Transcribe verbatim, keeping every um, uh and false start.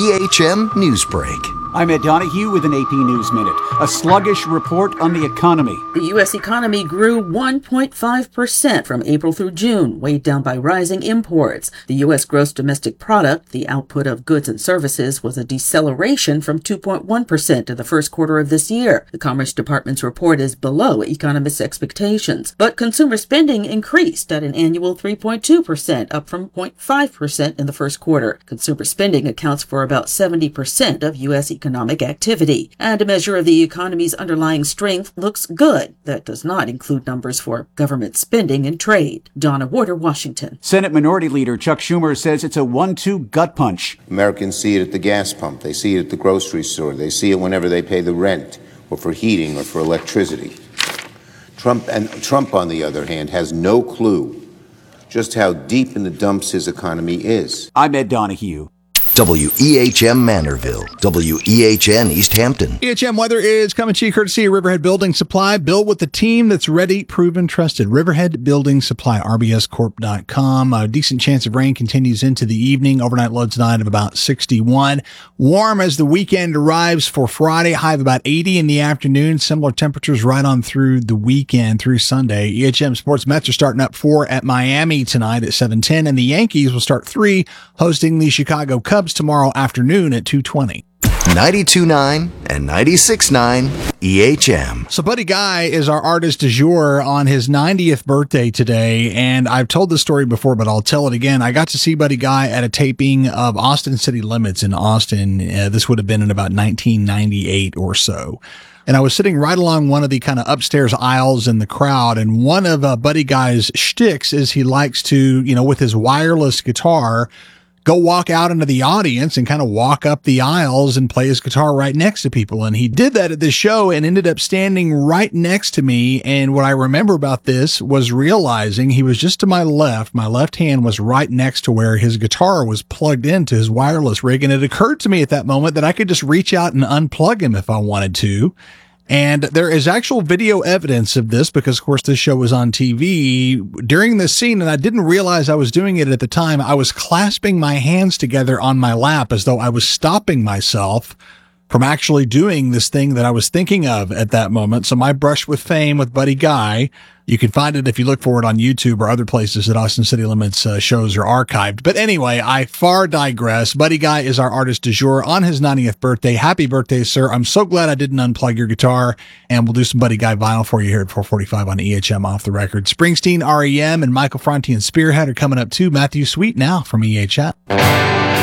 E H M Newsbreak. I'm Ed Donahue with an A P News Minute. A sluggish report on the economy. The U S economy grew one point five percent from April through June, weighed down by rising imports. The U S gross domestic product, the output of goods and services, was a deceleration from two point one percent in the first quarter of this year. The Commerce Department's report is below economists' expectations. But consumer spending increased at an annual three point two percent, up from zero point five percent in the first quarter. Consumer spending accounts for about seventy percent of U S economic economic activity, and a measure of the economy's underlying strength looks good. That does not include numbers for government spending and trade. Donna Warder, Washington. Senate Minority Leader Chuck Schumer says it's a one two gut punch. Americans see it at the gas pump. They see it at the grocery store. They see it whenever they pay the rent or for heating or for electricity. Trump, and Trump, on the other hand, has no clue just how deep in the dumps his economy is. I'm Ed Donahue. W E H M Manorville, W E H N East Hampton. E H M weather is coming to you courtesy of Riverhead Building Supply. Build with the team that's ready, proven, trusted. Riverhead Building Supply, R B S corp dot com. A decent chance of rain continues into the evening. Overnight low tonight of about sixty-one. Warm as the weekend arrives for Friday. High of about eighty in the afternoon. Similar temperatures right on through the weekend, through Sunday. E H M Sports Mets are starting up four at Miami tonight at seven ten. And the Yankees will start three, hosting the Chicago Cubs tomorrow afternoon at two twenty. ninety-two point nine and ninety-six point nine E H M. So Buddy Guy is our artist du jour on his ninetieth birthday today, and I've told this story before, but I'll tell it again. I got to see Buddy Guy at a taping of Austin City Limits in Austin. Uh, this would have been in about nineteen ninety-eight or so. And I was sitting right along one of the kind of upstairs aisles in the crowd, and one of uh, Buddy Guy's shticks is he likes to, you know, with his wireless guitar, go walk out into the audience and kind of walk up the aisles and play his guitar right next to people. And he did that at this show and ended up standing right next to me. And what I remember about this was realizing he was just to my left. My left hand was right next to where his guitar was plugged into his wireless rig. And it occurred to me at that moment that I could just reach out and unplug him if I wanted to. And there is actual video evidence of this because, of course, this show was on T V during this scene, and I didn't realize I was doing it at the time. I was clasping my hands together on my lap as though I was stopping myself from actually doing this thing that I was thinking of at that moment. So my brush with fame with Buddy Guy, you can find it if you look for it on YouTube or other places that Austin City Limits uh, shows are archived. But anyway, I far digress. Buddy Guy is our artist du jour on his ninetieth birthday. Happy birthday, sir. I'm so glad I didn't unplug your guitar, and we'll do some Buddy Guy vinyl for you here at four forty-five on E H M Off the Record. Springsteen, R E M, and Michael Franti and Spearhead are coming up too. Matthew Sweet now from E H M.